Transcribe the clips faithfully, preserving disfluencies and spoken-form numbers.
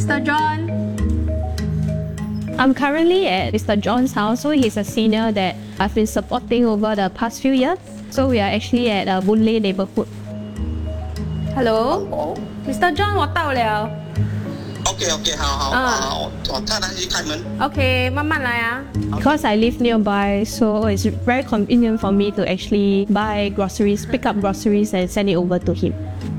Mister John. I'm currently at Mister John's house, so he's a senior that I've been supporting over the past few years. So we are actually at uh, Boon Lay neighborhood. Hello, Mister John， 我到了。 OK OK， 好好啊，我我看他去开门。 OK， 慢慢来啊。 Because I live nearby, so it's very convenient for me to actually buy groceries, pick up groceries and send it over to him.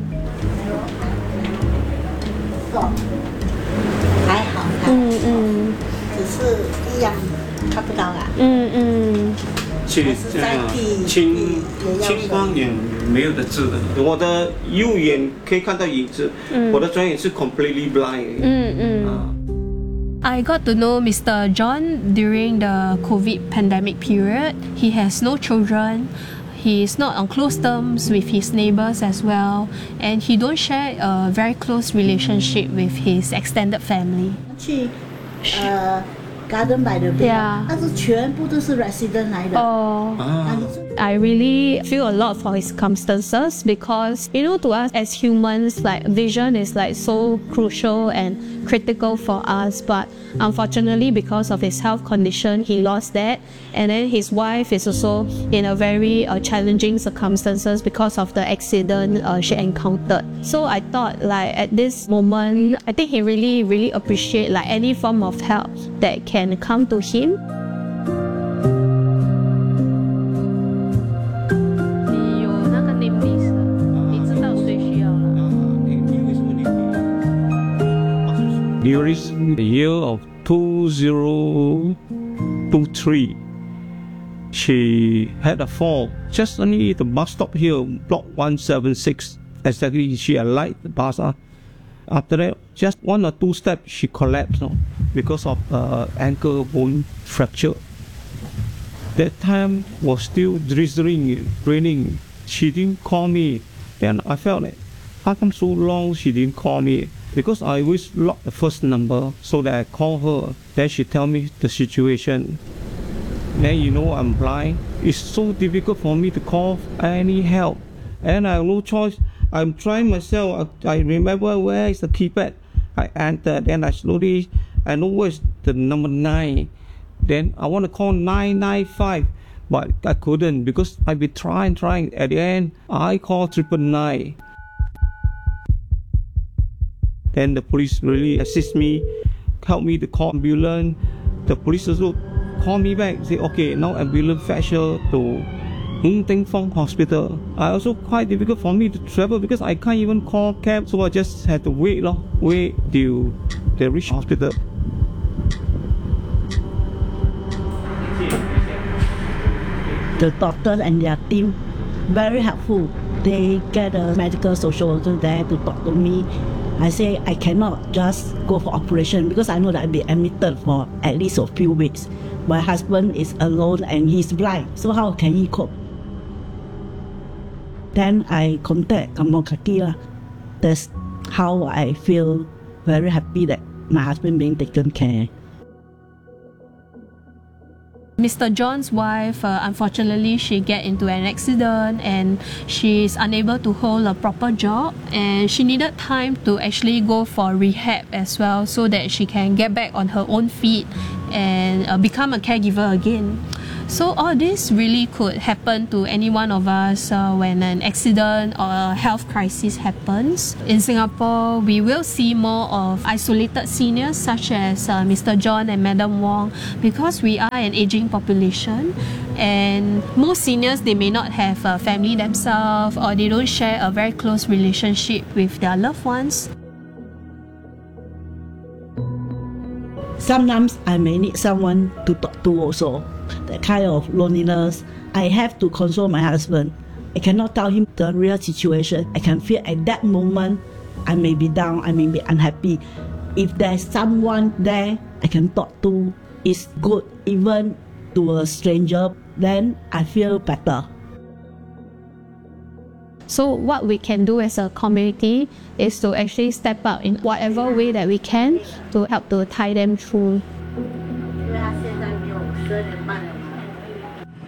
还好， 嗯嗯， 只是一样看不到啦。 嗯嗯。 去这样青青光眼没有的治的，我的右眼可以看到影子，嗯、我的左眼是 completely blind。 嗯嗯。啊 I got to know Mister John during the COVID pandemic period. He has no children. He is not on close terms with his neighbors as well, and he don't share a very close relationship with his extended family. 去呃 Garden by the Bay， Yeah. 但是全部都是 resident 来的。 哦。 啊 I really feel a lot for his circumstances because, you know, to us as humans, like vision is like so crucial and critical for us. But unfortunately, because of his health condition, he lost that. And then his wife is also in a very uh, challenging circumstances because of the accident uh, she encountered. So I thought like at this moment, I think he really, really appreciate like any form of help that can come to him. During the year of two thousand twenty-three, she had a fall just only the bus stop here, block one seventy-six. Exactly, she alighted the bus. After that, just one or two steps, she collapsed no, because of uh, ankle bone fracture. That time was still drizzling, raining. She didn't call me. Then I felt like, how come so long she didn't call me? Because I always lock the first number so that I call her. Then she tell me the situation. Then you know I'm blind. It's so difficult for me to call any help. And I have no choice. I'm trying myself. I, I remember where is the keypad. I enter. Then I slowly, I know where's the number nine. Then I want to call nine nine five. But I couldn't because I've been trying, trying. At the end, I called triple nine. Then the police really assist me, help me to call ambulance. The police also call me back, say, okay, now ambulance fetch her to Ng Teng Fong Hospital. I also quite difficult for me to travel because I can't even call cab, so I just had to wait, lor, wait till they reach hospital. The doctor and their team very helpful. They get a medical social worker there to talk to me. I say I cannot just go for operation because I know that I'll be admitted for at least a few weeks. My husband is alone and he's blind, so how can he cope? Then I contact Kampong Kaki lah. That's how I feel very happy that my husband being taken care. Mister John's wife, uh, unfortunately, she get into an accident and she's unable to hold a proper job, and she needed time to actually go for rehab as well so that she can get back on her own feet and uh, become a caregiver again. So all this really could happen to any one of us uh, when an accident or a health crisis happens. In Singapore, we will see more of isolated seniors such as uh, Mister John and Madam Wong because we are an aging population, and most seniors, they may not have a family themselves or they don't share a very close relationship with their loved ones. Sometimes I may need someone to talk to also. That kind of loneliness, I have to console my husband. I cannot tell him the real situation. I can feel at that moment I may be down, I may be unhappy. If there's someone there I can talk to, it's good. Even to a stranger, then I feel better. So what we can do as a community is to actually step up in whatever way that we can to help to tie them through. 因为他现在没有十二点半